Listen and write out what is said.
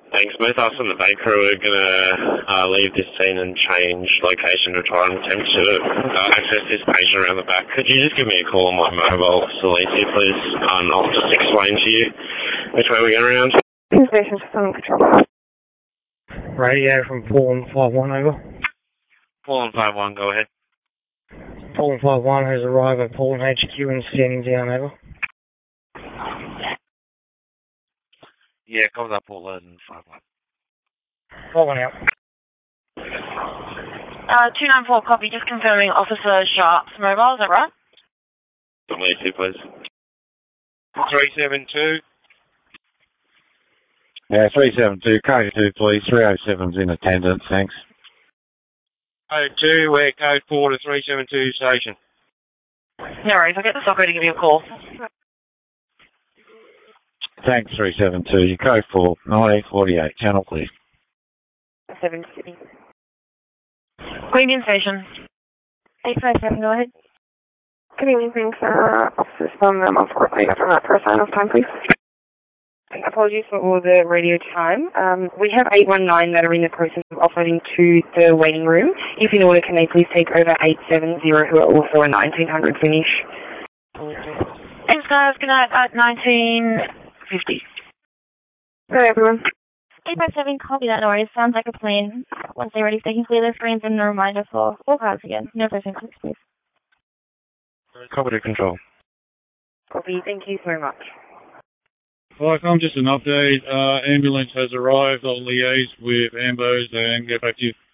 Thanks. Both us and the bank crew are going to leave this scene and change location to try and attempt to access this patient around the back. Could you just give me a call on my mobile, Celicia, please? And I'll just explain to you which way we're going around. Station System Control. Radio from Paul 51, over. Paul 51, go ahead. Paul 51 has arrived at Paul HQ and standing down, over. Yeah, copy that, Paul 51. 51 out. 294, copy. Just confirming Officer Sharp's mobile, is that right? Somebody two, please. 372. Yeah, 372, code 2, please. 307's in attendance, thanks. Code 2, we're code 4 to 372 station. No worries, I'll get the software to give you a call. Thanks, 372. Your code 4, 1948, channel clear. 750. Queanbeyan Station. 857, go ahead. Good evening, thanks. Officers from Montfort, can I go from that for a sign-off time, please? Apologies for all the radio time. We have 819 that are in the process of offloading to the waiting room. If in order, can they please take over 870, who are also a 1900 finish? Thanks, guys. Good night at 1950. Good night, everyone. 857, copy that, no worries. Sounds like a plan. Once they're ready, they can clear their screens and a reminder for all cars again. No person clicks, please. Copy to control. Copy. Thank you very much. Just an update. Ambulance has arrived. I'll liaise with Ambos and get back to you.